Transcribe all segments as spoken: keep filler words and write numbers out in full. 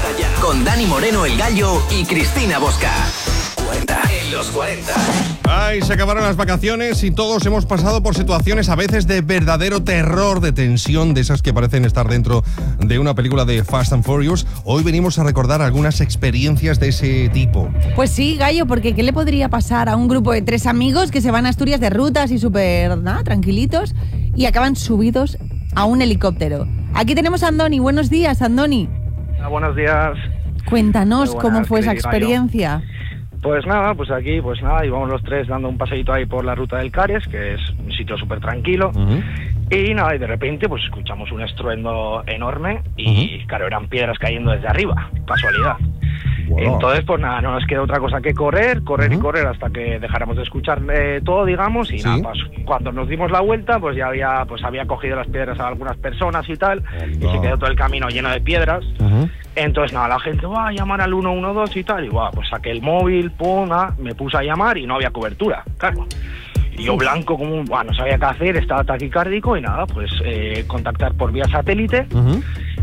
ya. Con Dani Moreno, el Gallo, y Cristina Bosca. cuarenta en los cuarenta. Ay, se acabaron las vacaciones y todos hemos pasado por situaciones a veces de verdadero terror, de tensión, de esas que parecen estar dentro de una película de Fast and Furious. Hoy venimos a recordar algunas experiencias de ese tipo. Pues sí, Gallo, porque ¿qué le podría pasar a un grupo de tres amigos que se van a Asturias de rutas y súper, nada, tranquilitos y acaban subidos a un helicóptero? Aquí tenemos a Andoni. Buenos días, Andoni. Ah, buenos días. Cuéntanos buenas, cómo fue esa experiencia. Pues nada, pues aquí, pues nada, íbamos los tres dando un paseíto ahí por la ruta del Cares, que es un sitio súper tranquilo. Uh-huh. Y nada, y de repente pues escuchamos un estruendo enorme y uh-huh. claro, eran piedras cayendo desde arriba, casualidad. Wow. Entonces pues nada, no nos queda otra cosa que correr, correr uh-huh. y correr hasta que dejáramos de escuchar eh, todo, digamos, y ¿sí? nada, pues cuando nos dimos la vuelta pues ya había pues había cogido las piedras a algunas personas y tal, oh, y se quedó todo el camino lleno de piedras. Uh-huh. Entonces nada, la gente va a llamar al uno uno dos y tal, y guau, pues saqué el móvil, pum, nada, me puse a llamar y no había cobertura, claro. Y yo blanco como un, bueno, no sabía qué hacer, estaba taquicárdico y nada, pues eh, contactar por vía satélite. Uh-huh.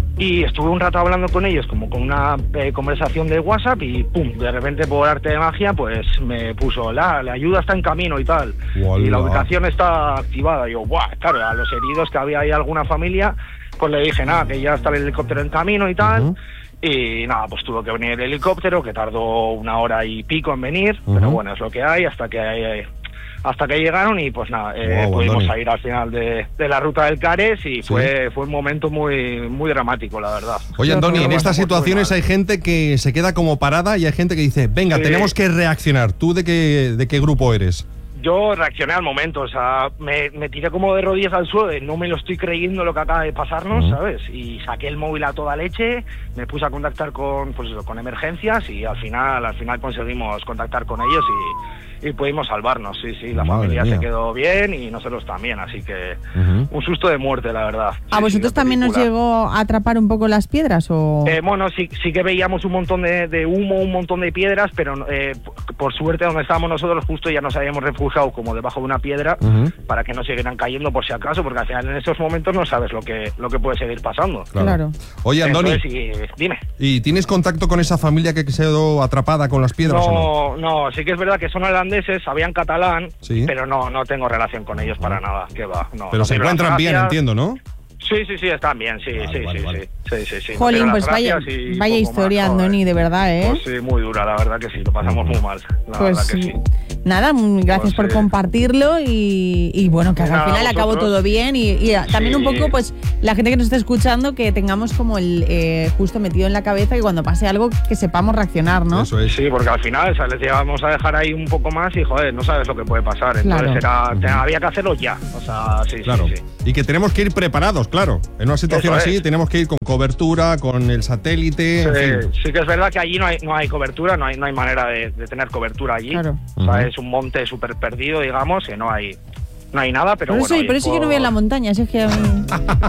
Y estuve un rato hablando con ellos, como con una eh, conversación de WhatsApp, y pum, de repente por arte de magia, pues me puso, la, la ayuda está en camino y tal. Wallah. Y la ubicación está activada. Y yo, ¡buah! Claro, a los heridos, que había ahí alguna familia, pues le dije, nada, que ya está el helicóptero en camino y tal. Uh-huh. Y nada, pues tuvo que venir el helicóptero, que tardó una hora y pico en venir, uh-huh. pero bueno, es lo que hay, hasta que hay... hasta que llegaron y pues nada, eh, wow, pudimos salir al final de, de la ruta del Cares y ¿sí? fue fue un momento muy muy dramático, la verdad. Oye, Andoni, en estas situaciones hay gente que se queda como parada y hay gente que dice, venga, sí. tenemos que reaccionar. ¿Tú de qué, de qué grupo eres? Yo reaccioné al momento, o sea, me, me tiré como de rodillas al suelo, de no me lo estoy creyendo lo que acaba de pasarnos, uh-huh. ¿sabes? Y saqué el móvil a toda leche, me puse a contactar con, pues eso, con emergencias y al final, al final conseguimos contactar con ellos y, y pudimos salvarnos, sí, sí, la Madre familia mía. Se quedó bien y nosotros también, así que uh-huh. un susto de muerte, la verdad. Sí, ¿A vosotros sí, también nos llegó a atrapar un poco las piedras o...? Eh, bueno, sí, sí que veíamos un montón de, de humo, un montón de piedras, pero eh, por suerte donde estábamos nosotros justo ya nos habíamos refugiado como debajo de una piedra uh-huh. para que no siguieran cayendo por si acaso, porque al final en estos momentos no sabes lo que lo que puede seguir pasando. Claro. claro. Oye, Andoni, Entonces, y, dime. ¿Y tienes contacto con esa familia que quedó atrapada con las piedras? No, ¿o no? no, sí que es verdad que son holandeses, sabían catalán, ¿sí? pero no no tengo relación con ellos para nada, que va. No, pero no se encuentran bien, entiendo, ¿no? Sí, sí, sí, están bien, sí, vale, sí, vale, sí, vale. sí, sí, sí, sí. Jolín, pues vaya, vaya historia, más, Andoni, de verdad, ¿eh? Pues sí, muy dura, la verdad que sí, lo pasamos muy mal, la pues verdad que sí. Nada, gracias pues por sí. compartirlo y, y bueno, que nada, al final acabó todo bien y, y también sí. un poco, pues, la gente que nos está escuchando, que tengamos como el eh, justo metido en la cabeza y cuando pase algo que sepamos reaccionar, ¿no? Eso es. Sí, porque al final, o sea, les llevamos a dejar ahí un poco más y, joder, no sabes lo que puede pasar, entonces claro. era, te, había que hacerlo ya, o sea, sí, claro. sí, sí. Y que tenemos que ir preparados, claro, en una situación así tenemos que ir con cobertura, con el satélite, sí, en fin. Sí que es verdad que allí no hay, no hay cobertura, no hay, no hay manera de, de tener cobertura allí, claro. o sea, uh-huh. es un monte súper perdido, digamos, que no hay no hay nada, pero por bueno. Eso, por eso por... yo no voy a la montaña, si es que a mí,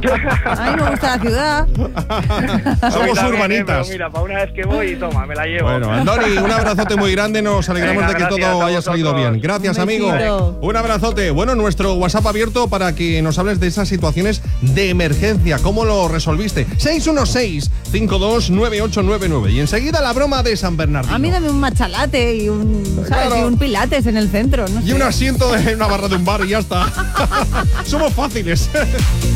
a mí me gusta la ciudad. Somos urbanitas. Eh, mira, para una vez que voy y toma, me la llevo. Bueno, Andoni, un abrazote muy grande, nos alegramos Venga, de que todo haya salido bien. Gracias, amigo. Un abrazote. Bueno, nuestro WhatsApp abierto para que nos hables de esas situaciones de emergencia. ¿Cómo lo resolviste? seis uno seis, cinco dos nueve ocho nueve nueve. Y enseguida la broma de San Bernardino. A mí dame un machalate y un, ¿sabes? Claro. Y un pilates en el centro. No y sé. un asiento en una barra de un bar y ya está. Somos fáciles.